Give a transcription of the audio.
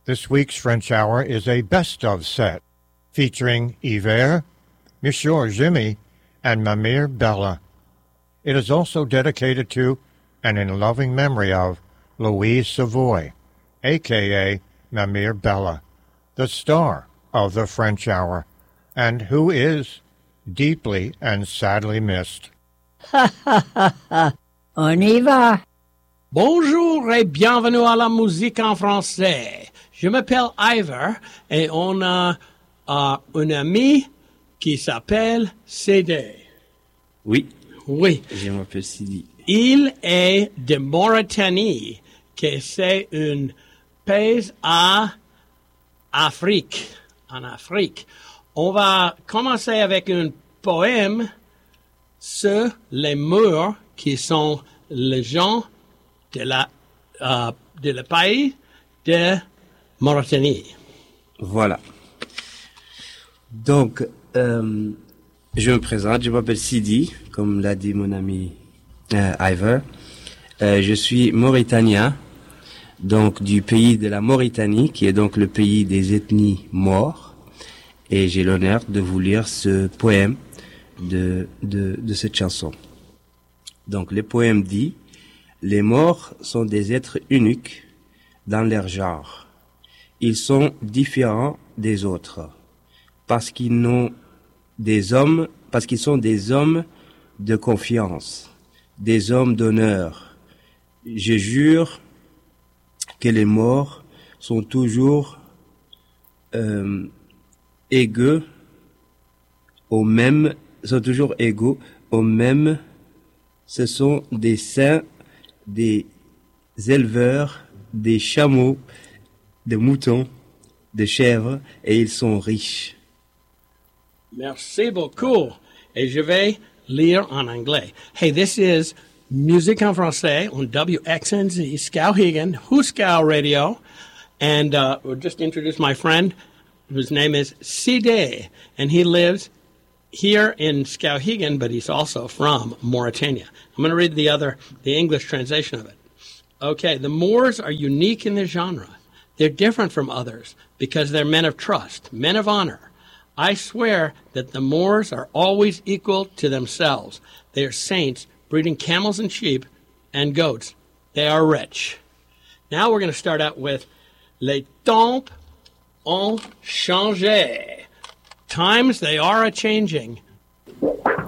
This week's French Hour is a best-of set featuring Yver, Monsieur Jimmy, and Mamire Bella. It is also dedicated to and in loving memory of Louise Savoy, a.k.a. Mamire Bella, the star of the French Hour, and who is deeply and sadly missed. Ha ha ha ha! On y va! Bonjour et bienvenue à la musique en français. Je m'appelle Ivor et on a un ami qui s'appelle CD. Oui. Oui. Je m'appelle Sidi. Il est de Mauritanie, que c'est un pays en Afrique. On va commencer avec un poème sur les murs qui sont les gens de le pays de Mauritanie. Voilà. Donc, je me présente, je m'appelle Sidi, comme l'a dit mon ami Ivor. Je suis mauritanien, donc du pays de la Mauritanie, qui est donc le pays des ethnies maures. Et j'ai l'honneur de vous lire ce poème de cette chanson. Donc, le poème dit: les Maures sont des êtres uniques dans leur genre. Ils sont différents des autres parce qu'ils sont des hommes de confiance, des hommes d'honneur. Je jure que les Maures sont toujours égaux au même. Ce sont des saints, des éleveurs, des chameaux, des moutons, des chèvres, et ils sont riches. Merci beaucoup. Et je vais lire en anglais. Hey, this is Musique en français on WXNZ, Skowhegan, Huskow Radio. And we'll just introduce my friend, whose name is Sidi, and he lives here in Skowhegan, but he's also from Mauritania. I'm going to read the English translation of it. Okay, the Moors are unique in their genre. They're different from others because they're men of trust, men of honor. I swear that the Moors are always equal to themselves. They are saints breeding camels and sheep and goats. They are rich. Now we're going to start out with Les temps ont changé. Times they are a-changing.